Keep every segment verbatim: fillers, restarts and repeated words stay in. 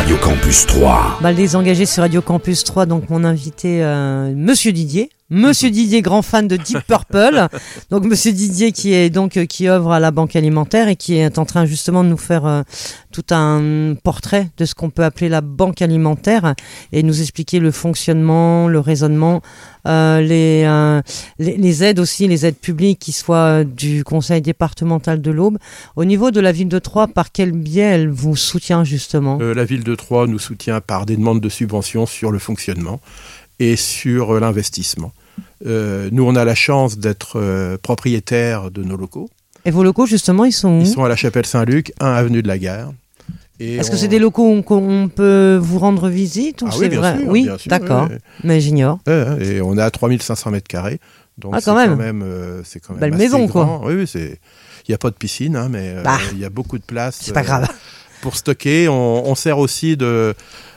Radio Campus trois. Bah, les engagés sur Radio Campus trois, donc mon invité, euh, Monsieur Didier. Monsieur Didier, grand fan de Deep Purple. Donc Monsieur Didier qui est donc euh, qui œuvre à la Banque Alimentaire et qui est en train justement de nous faire euh, tout un portrait de ce qu'on peut appeler la Banque Alimentaire et nous expliquer le fonctionnement, le raisonnement, euh, les, euh, les les aides aussi, les aides publiques qui soient du Conseil départemental de l'Aube. Au niveau de la ville de Troyes, par quel biais elle vous soutient justement ? euh, La ville de Troyes nous soutient par des demandes de subventions sur le fonctionnement et sur euh, l'investissement. Euh, nous, on a la chance d'être euh, propriétaires de nos locaux. Et vos locaux, justement, ils sont où ? Ils sont à la Chapelle Saint-Luc, un avenue de la Gare. Et Est-ce on... que c'est des locaux où on peut vous rendre visite ou ah c'est oui, bien vrai ? sûr, Oui, bien sûr, d'accord, oui. mais j'ignore. Ouais, et on est à trois mille cinq cents mètres carrés. Donc ah, c'est quand même. Quand même euh, c'est quand même Belle assez maison, grand. quoi. Oui, oui, c'est... Il n'y a pas de piscine, hein, mais euh, bah, il y a beaucoup de place. C'est pas grave. Euh, pour stocker, on, on sert aussi de...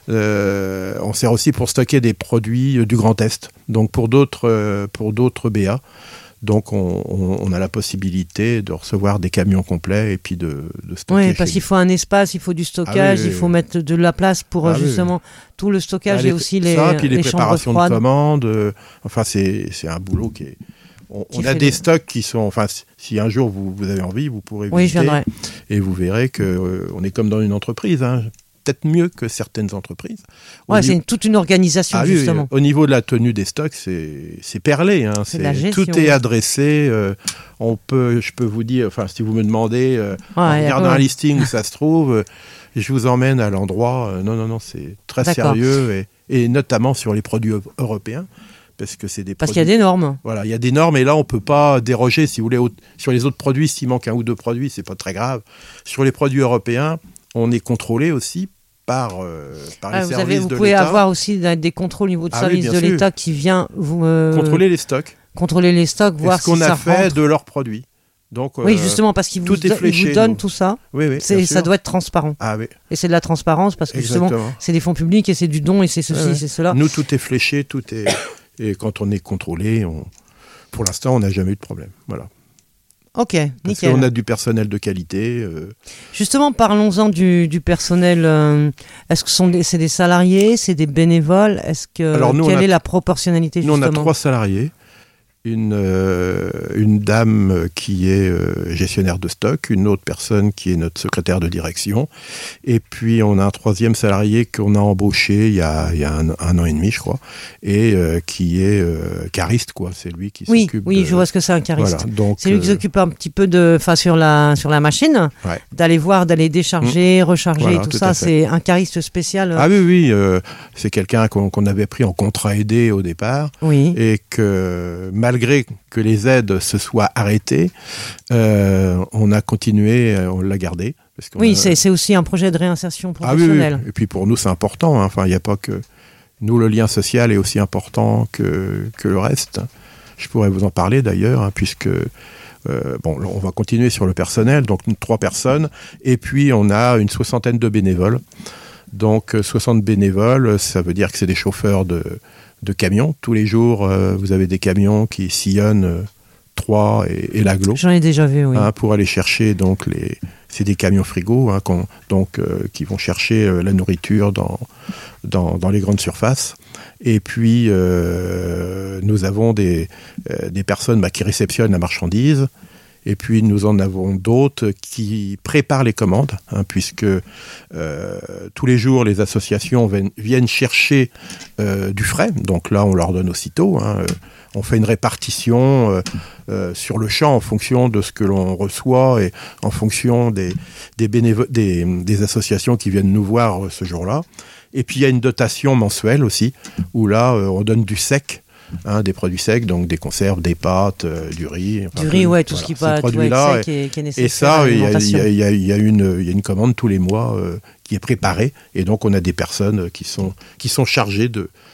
Euh, on sert aussi pour stocker des produits euh, du Grand Est, donc pour d'autres, euh, pour d'autres B A. Donc on, on, on a la possibilité de recevoir des camions complets et puis de, de stocker. Oui, parce qu'il faut un espace, il faut du stockage, ah oui, il faut oui. mettre de la place pour ah justement oui. tout le stockage ah, et les, aussi les, ça, puis les, les préparations chambres de commandes. Euh, enfin, c'est, c'est un boulot qui est... On, on a des le... stocks qui sont... Enfin, si un jour vous, vous avez envie, vous pourrez oui, visiter. Je viendrai. Et vous verrez qu'on euh, est comme dans une entreprise, hein. Peut-être mieux que certaines entreprises. Ouais, niveau... c'est une, toute une organisation, ah, justement. Oui, au niveau de la tenue des stocks, c'est, c'est perlé. Hein. C'est c'est, gestion, tout est adressé. Euh, on peut, je peux vous dire, enfin, si vous me demandez, euh, ouais, en regardant ouais. un listing où ça se trouve, euh, je vous emmène à l'endroit. Euh, non, non, non, c'est très D'accord. sérieux, et, et notamment sur les produits européens. Parce que c'est des Parce produits... qu'il y a des normes. Voilà, il y a des normes et là, on ne peut pas déroger. Si vous voulez, sur les autres produits, s'il manque un ou deux produits, ce n'est pas très grave. Sur les produits européens, on est contrôlé aussi par, euh, par ah, les vous services avez, vous de pouvez l'État. avoir aussi des contrôles au niveau de ah, services oui, de sûr. l'État qui vient vous euh, contrôler les stocks. Contrôler les stocks, voir ce qu'on si a ça fait rentre. de leurs produits. Donc, oui, euh, justement, parce qu'ils vous, do- ils vous donnent nous. tout ça. Oui, oui, c'est, ça doit être transparent. Ah, oui. Et c'est de la transparence parce que Exactement. justement, c'est des fonds publics et c'est du don et c'est ceci, ouais, c'est cela. Nous, tout est fléché, tout est. Et quand on est contrôlé, on... pour l'instant, on n'a jamais eu de problème. Voilà. Ok, Parce nickel. qu'on a du personnel de qualité. Euh... Justement, parlons-en du, du personnel. Euh, est-ce que sont des, c'est des salariés, c'est des bénévoles ? Est-ce que Alors, nous, quelle a, est la proportionnalité justement ? Nous, on a trois salariés. Une, euh, une dame qui est euh, gestionnaire de stock, une autre personne qui est notre secrétaire de direction, et puis on a un troisième salarié qu'on a embauché il y a, il y a un, un an et demi, je crois, et euh, qui est euh, cariste, quoi. C'est lui qui oui, s'occupe. Oui, de... je vois ce que c'est un cariste. Voilà, donc, c'est lui qui euh... s'occupe un petit peu de, enfin sur la sur la machine, ouais. d'aller voir, d'aller décharger, mmh. recharger, voilà, tout, tout ça. C'est un cariste spécial. Ah oui, oui, euh, c'est quelqu'un qu'on, qu'on avait pris en contrat aidé au départ, oui. et que malgré que les aides se soient arrêtées, euh, on a continué, on l'a gardé. Parce qu'on oui, a... c'est, c'est aussi un projet de réinsertion professionnelle. Ah oui, oui. Et puis pour nous, c'est important. Hein. Enfin, il n'y a pas que... Nous, le lien social est aussi important que, que le reste. Je pourrais vous en parler d'ailleurs, hein, puisque... Euh, bon, on va continuer sur le personnel, donc trois personnes, et puis on a une soixantaine de bénévoles. Donc soixante bénévoles, ça veut dire que c'est des chauffeurs de... de camions. Tous les jours, euh, vous avez des camions qui sillonnent euh, Troyes et, et l'Aglo. J'en ai déjà vu, oui. Hein, pour aller chercher, donc, les... c'est des camions frigo, hein, donc, euh, qui vont chercher euh, la nourriture dans, dans, dans les grandes surfaces. Et puis, euh, nous avons des, euh, des personnes bah, qui réceptionnent la marchandise. Et puis, nous en avons d'autres qui préparent les commandes, hein, puisque euh, tous les jours, les associations viennent chercher euh, du frais. Donc là, on leur donne aussitôt. Hein, euh, on fait une répartition euh, euh, sur le champ en fonction de ce que l'on reçoit et en fonction des, des, bénévo- des, des associations qui viennent nous voir ce jour-là. Et puis, il y a une dotation mensuelle aussi, où là, euh, on donne du sec. Hein, des produits secs, donc des conserves, des pâtes, euh, du riz. Enfin, du riz, ouais, tout voilà, ce qui peut être sec et qui est nécessaire. Et ça, il y, y, y, y, y, a une, y a une commande tous les mois euh, qui est préparée. Et donc, on a des personnes qui sont, qui sont chargées de,